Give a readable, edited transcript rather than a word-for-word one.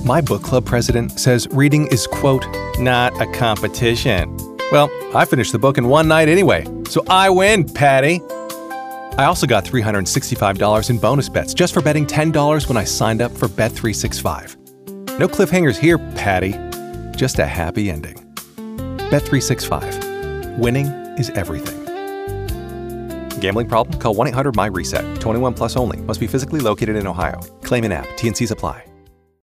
My book club president says reading is, quote, not a competition. Well, I finished the book in one night anyway, so I win, Patty. I also got $365 in bonus bets just for betting $10 when I signed up for Bet365. No cliffhangers here, Patty. Just a happy ending. Bet365. Winning is everything. Gambling problem? Call 1-800-MY-RESET. 21 plus only. Must be physically located in Ohio. Claim in app. T&Cs apply.